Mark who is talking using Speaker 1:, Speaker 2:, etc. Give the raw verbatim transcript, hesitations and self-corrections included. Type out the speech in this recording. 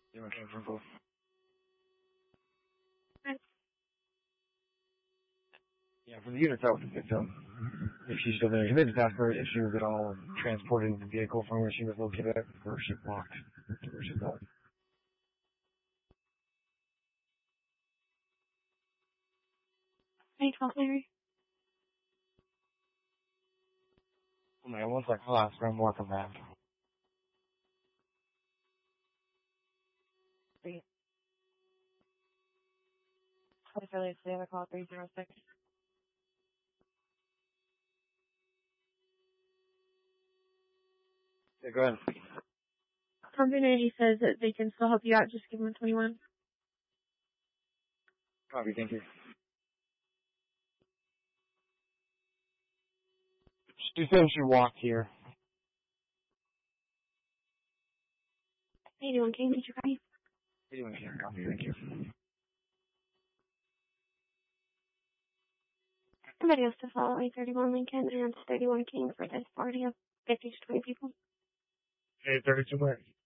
Speaker 1: thirty-one King from Pool. Yeah, for the units out with the victim. If she's still there, they just asked her if she was at all transported in the vehicle from where she was located at, or she walked to where she's going.
Speaker 2: Hey, twelve, Larry.
Speaker 1: Oh my god, one sec, I'll ask her, I'm welcome back.
Speaker 2: Three. Affiliates, they have a call three zero six.
Speaker 1: Yeah, go ahead.
Speaker 2: Company says that they can still help you out, just give them a twenty-one.
Speaker 1: Copy, thank you. She said she walked here.
Speaker 2: eighty-one King, did you copy?
Speaker 1: eighty-one King, copy, thank you.
Speaker 2: Somebody else to follow eight thirty-one Lincoln and thirty-one King for this party of fifty to twenty people.
Speaker 1: Hey, thirty-two where?